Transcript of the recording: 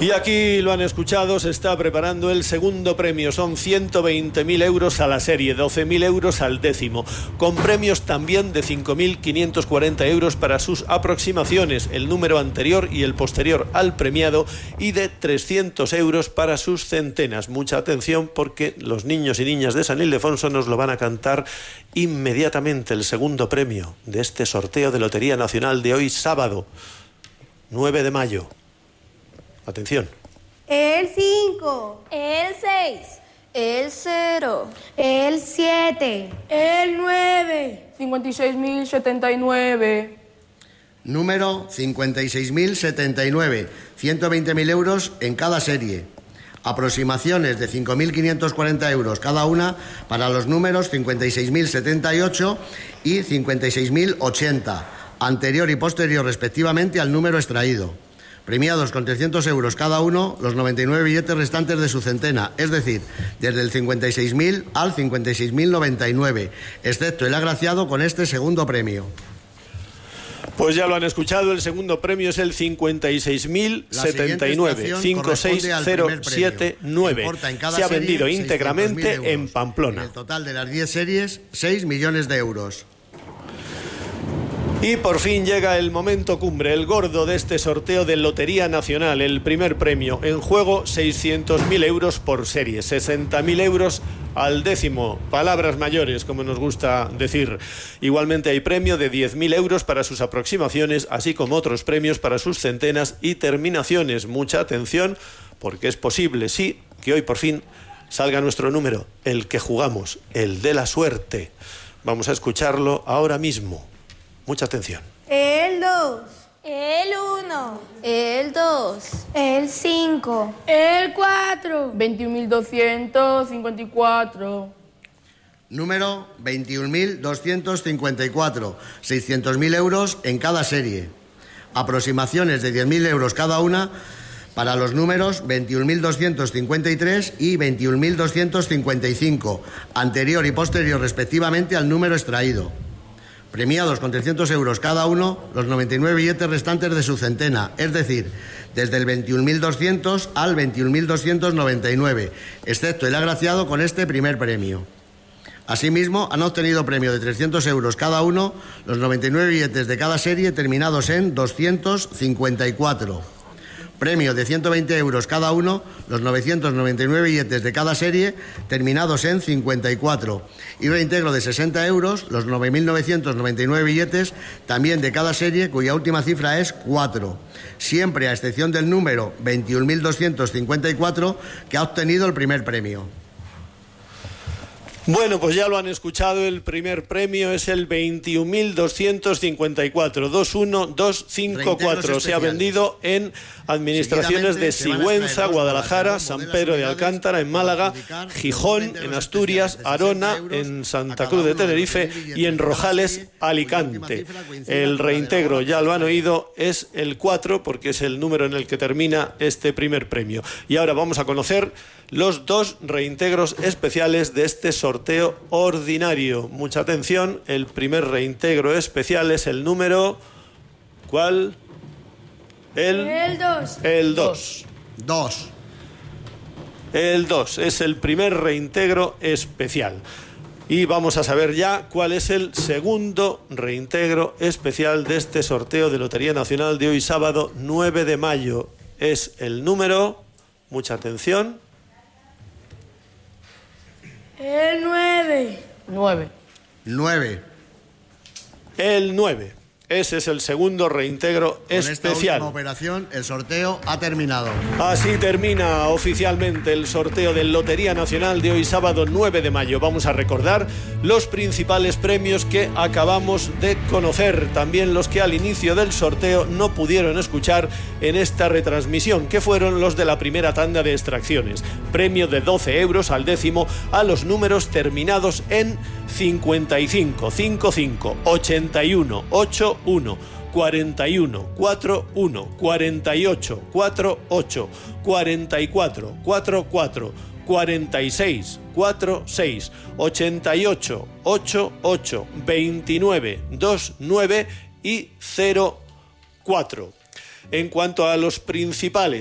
Y aquí lo han escuchado, se está preparando el segundo premio. Son 120.000 euros a la serie, 12.000 euros al décimo, con premios también de 5.540 euros para sus aproximaciones, el número anterior y el posterior al premiado, y de 300 euros para sus centenas. Mucha atención, porque los niños y niñas de San Ildefonso nos lo van a cantar inmediatamente, el segundo premio de este sorteo de Lotería Nacional de hoy sábado, 9 de mayo. Atención. El 5. El 6. El 0. El 7. El 9. 56.079. Número 56.079. 120.000 euros en cada serie. Aproximaciones de 5.540 euros cada una para los números 56.078 y 56.080, anterior y posterior respectivamente al número extraído. Premiados con 300 euros cada uno los 99 billetes restantes de su centena, es decir, desde el 56.000 al 56.099, excepto el agraciado con este segundo premio. Pues ya lo han escuchado, el segundo premio es el 56.079, 56079. Se ha vendido íntegramente en Pamplona. En el total de las 10 series, 6 millones de euros. Y por fin llega el momento cumbre, el gordo de este sorteo de Lotería Nacional, el primer premio. En juego 600.000 euros por serie, 60.000 euros al décimo. Palabras mayores, como nos gusta decir. Igualmente hay premio de 10.000 euros para sus aproximaciones, así como otros premios para sus centenas y terminaciones. Mucha atención, porque es posible, sí, que hoy por fin salga nuestro número, el que jugamos, el de la suerte. Vamos a escucharlo ahora mismo. Mucha atención. El 2. El 1. El 2. El 5. El 4. 21.254. Número 21.254. 600.000 euros en cada serie. Aproximaciones de 10.000 euros cada una para los números 21.253 y 21.255, anterior y posterior respectivamente al número extraído. Premiados con 300 euros cada uno los 99 billetes restantes de su centena, es decir, desde el 21.200 al 21.299, excepto el agraciado con este primer premio. Asimismo, han obtenido premio de 300 euros cada uno los 99 billetes de cada serie terminados en 254. Premio de 120 euros cada uno los 999 billetes de cada serie terminados en 54. Y reintegro de 60 euros los 9.999 billetes también de cada serie, cuya última cifra es 4. Siempre a excepción del número 21.254, que ha obtenido el primer premio. Bueno, pues ya lo han escuchado, el primer premio es el 21.254, 21254. Se ha vendido en administraciones de Sigüenza, Guadalajara, San Pedro de Alcántara, en Málaga, Gijón, en Asturias, Arona, en Santa Cruz de Tenerife y en Rojales, Alicante. El reintegro, ya lo han oído, es el 4, porque es el número en el que termina este primer premio. Y ahora vamos a conocer los dos reintegros especiales de este sorteo ordinario. Mucha atención, el primer reintegro especial es el número... ¿Cuál? El 2. El 2. 2. El 2 es el primer reintegro especial. Y vamos a saber ya cuál es el segundo reintegro especial de este sorteo de Lotería Nacional de hoy sábado 9 de mayo. Es el número... Mucha atención... El 9. 9. 9. El 9. Ese es el segundo reintegro especial. Con esta última operación, el sorteo ha terminado. Así termina oficialmente el sorteo de Lotería Nacional de hoy sábado 9 de mayo. Vamos a recordar los principales premios que acabamos de conocer, también los que al inicio del sorteo no pudieron escuchar en esta retransmisión, que fueron los de la primera tanda de extracciones. Premio de 12 euros al décimo a los números terminados en 55, 55, 81, 81, 41, 41, 48, 48, 44, 44, 46, 46, 88, 88, 29, 29 y 04. En cuanto a los principales